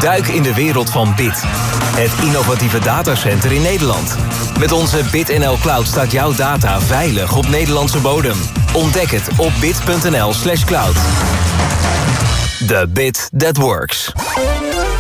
Duik in de wereld van Bit. Het innovatieve datacenter in Nederland. Met onze BitNL Cloud staat jouw data veilig op Nederlandse bodem. Ontdek het op bit.nl/cloud. The bit that works.